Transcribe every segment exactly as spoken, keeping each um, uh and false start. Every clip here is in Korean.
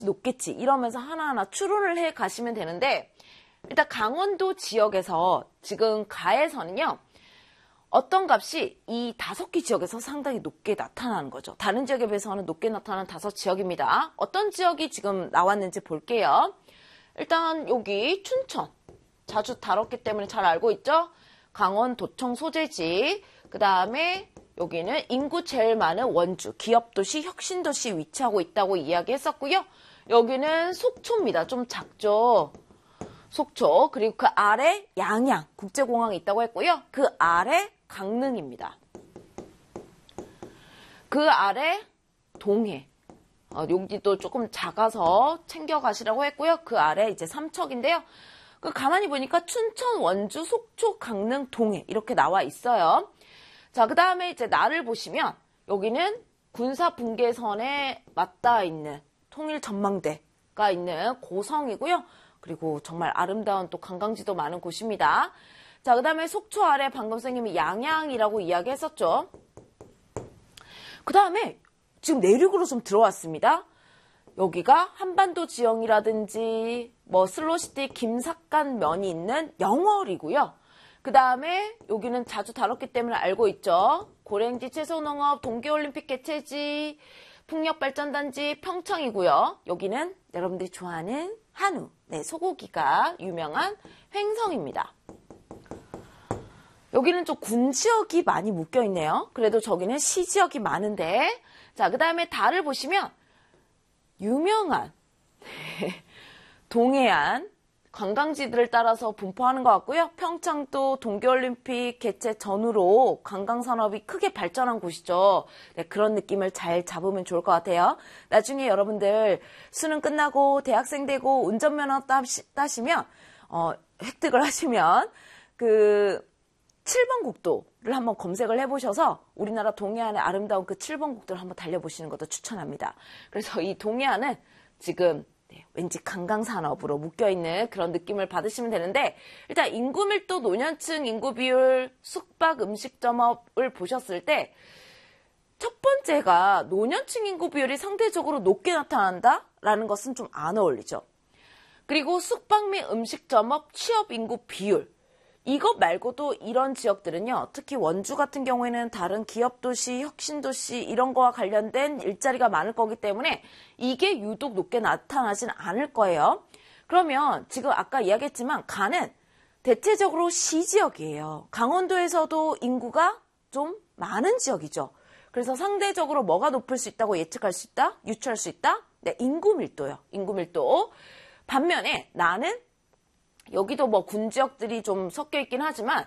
높겠지 이러면서 하나하나 추론을 해 가시면 되는데, 일단 강원도 지역에서 지금 가에서는요 어떤 값이 이 다섯 개 지역에서 상당히 높게 나타나는 거죠. 다른 지역에 비해서는 높게 나타나는 다섯 지역입니다. 어떤 지역이 지금 나왔는지 볼게요. 일단 여기 춘천 자주 다뤘기 때문에 잘 알고 있죠. 강원도청 소재지. 그 다음에 여기는 인구 제일 많은 원주, 기업도시, 혁신도시 위치하고 있다고 이야기했었고요. 여기는 속초입니다. 좀 작죠. 속초. 그리고 그 아래 양양 국제공항이 있다고 했고요. 그 아래 강릉입니다. 그 아래 동해. 어, 여기도 조금 작아서 챙겨가시라고 했고요. 그 아래 이제 삼척인데요. 그 가만히 보니까 춘천, 원주, 속초, 강릉, 동해 이렇게 나와 있어요. 자, 그 다음에 이제 나를 보시면 여기는 군사 분계선에 맞닿아 있는 통일 전망대가 있는 고성이고요. 그리고 정말 아름다운 또 관광지도 많은 곳입니다. 자, 그 다음에 속초 아래 방금 선생님이 양양이라고 이야기했었죠. 그 다음에 지금 내륙으로 좀 들어왔습니다. 여기가 한반도 지형이라든지 뭐 슬로시티 김삿간 면이 있는 영월이고요. 그 다음에 여기는 자주 다뤘기 때문에 알고 있죠. 고랭지 채소농업, 동계올림픽 개최지, 풍력발전단지 평창이고요. 여기는 여러분들이 좋아하는 한우, 네, 소고기가 유명한 횡성입니다. 여기는 좀 군지역이 많이 묶여있네요. 그래도 저기는 시지역이 많은데, 자, 그 다음에 달을 보시면 유명한 동해안 관광지들을 따라서 분포하는 것 같고요. 평창도 동계올림픽 개최 전후로 관광산업이 크게 발전한 곳이죠. 네, 그런 느낌을 잘 잡으면 좋을 것 같아요. 나중에 여러분들 수능 끝나고 대학생 되고 운전면허 따시, 따시면 어, 획득을 하시면 그 칠 번 국도를 한번 검색을 해보셔서 우리나라 동해안의 아름다운 그 칠 번 국도를 한번 달려보시는 것도 추천합니다. 그래서 이 동해안은 지금 네, 왠지 관광산업으로 묶여있는 그런 느낌을 받으시면 되는데, 일단 인구 밀도, 노년층 인구 비율, 숙박, 음식점업을 보셨을 때 첫 번째가 노년층 인구 비율이 상대적으로 높게 나타난다라는 것은 좀 안 어울리죠. 그리고 숙박 및 음식점업, 취업 인구 비율, 이것 말고도 이런 지역들은요, 특히 원주 같은 경우에는 다른 기업도시, 혁신도시 이런 거와 관련된 일자리가 많을 거기 때문에 이게 유독 높게 나타나진 않을 거예요. 그러면 지금 아까 이야기했지만 가는 대체적으로 시지역이에요. 강원도에서도 인구가 좀 많은 지역이죠. 그래서 상대적으로 뭐가 높을 수 있다고 예측할 수 있다? 유추할 수 있다? 네, 인구 밀도요. 인구 밀도. 반면에 나는 여기도 뭐 군지역들이 좀 섞여 있긴 하지만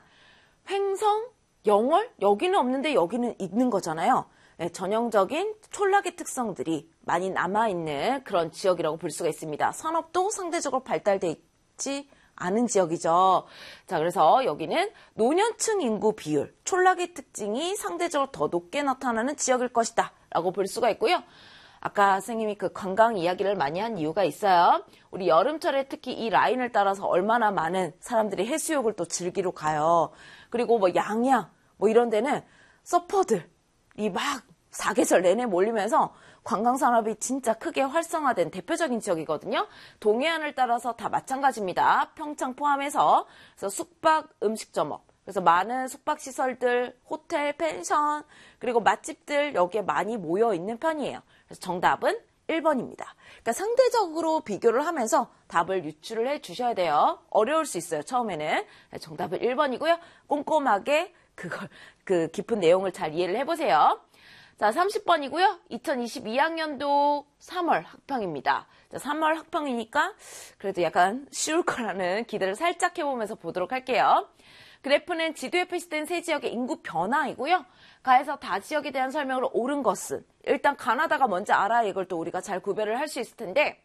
횡성, 영월 여기는 없는데 여기는 있는 거잖아요. 네, 전형적인 촌락의 특성들이 많이 남아있는 그런 지역이라고 볼 수가 있습니다. 산업도 상대적으로 발달돼 있지 않은 지역이죠. 자, 그래서 여기는 노년층 인구 비율, 촌락의 특징이 상대적으로 더 높게 나타나는 지역일 것이다 라고 볼 수가 있고요. 아까 선생님이 그 관광 이야기를 많이 한 이유가 있어요. 우리 여름철에 특히 이 라인을 따라서 얼마나 많은 사람들이 해수욕을 또 즐기러 가요. 그리고 뭐 양양 뭐 이런 데는 서퍼들이 막 사계절 내내 몰리면서 관광산업이 진짜 크게 활성화된 대표적인 지역이거든요. 동해안을 따라서 다 마찬가지입니다. 평창 포함해서. 그래서 숙박, 음식점업. 그래서 많은 숙박시설들, 호텔, 펜션, 그리고 맛집들 여기에 많이 모여있는 편이에요. 그래서 정답은 일 번입니다. 그러니까 상대적으로 비교를 하면서 답을 유추를 해 주셔야 돼요. 어려울 수 있어요, 처음에는. 정답은 일 번이고요. 꼼꼼하게 그걸, 그 깊은 내용을 잘 이해를 해보세요. 자, 삼십 번이고요. 이천이십이 학년도 삼월 학평입니다. 자, 삼월 학평이니까 그래도 약간 쉬울 거라는 기대를 살짝 해보면서 보도록 할게요. 그래프는 지도에 표시된 세 지역의 인구 변화이고요. 가에서 다 지역에 대한 설명으로 옳은 것은 일단 가나다가 먼저 알아야 이걸 또 우리가 잘 구별을 할 수 있을 텐데,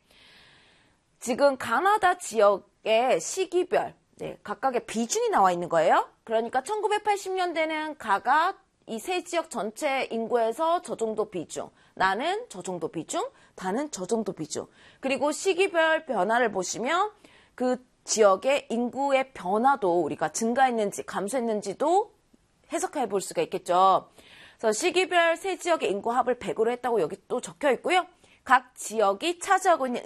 지금 가나다 지역의 시기별 네, 각각의 비중이 나와 있는 거예요. 그러니까 천구백팔십 년대는 가가 이 세 지역 전체 인구에서 저 정도 비중, 나는 저 정도 비중, 다는 저 정도 비중. 그리고 시기별 변화를 보시면 그 지역의 인구의 변화도 우리가 증가했는지 감소했는지도 해석해 볼 수가 있겠죠. 그래서 시기별 세 지역의 인구 합을 백으로 했다고 여기 또 적혀 있고요. 각 지역이 차지하고 있는